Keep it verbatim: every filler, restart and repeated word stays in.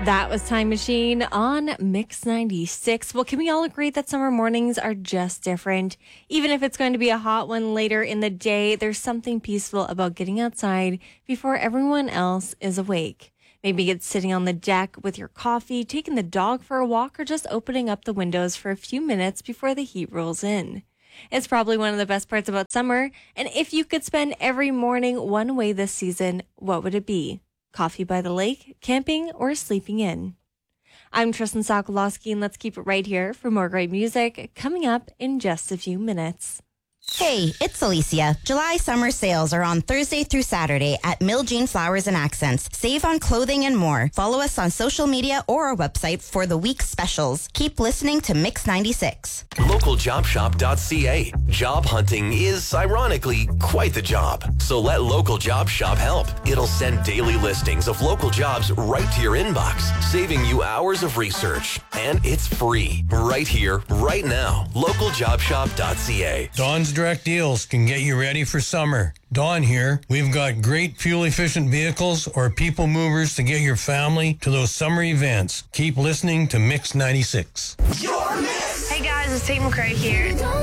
That was Time Machine on Mix ninety-six. Well, can we all agree that summer mornings are just different? Even if it's going to be a hot one later in the day, there's something peaceful about getting outside before everyone else is awake. Maybe it's sitting on the deck with your coffee, taking the dog for a walk, or just opening up the windows for a few minutes before the heat rolls in. It's probably one of the best parts about summer, and if you could spend every morning one way this season, what would it be? Coffee by the lake, camping, or sleeping in? I'm Tristan Sokolowski, and let's keep it right here for more great music coming up in just a few minutes. Hey, it's Alicia. July summer sales are on Thursday through Saturday at Mill Jean Flowers and Accents. Save on clothing and more. Follow us on social media or our website for the week's specials. Keep listening to Mix ninety-six. local job shop dot c a. Job hunting is, ironically, quite the job. So let Local Job Shop help. It'll send daily listings of local jobs right to your inbox, saving you hours of research. And it's free. Right here, right now. local job shop dot c a. Dawn's Direct Deals can get you ready for summer. Dawn here. We've got great fuel-efficient vehicles or people movers to get your family to those summer events. Keep listening to Mix ninety-six. Hey guys, it's Tate McRae here.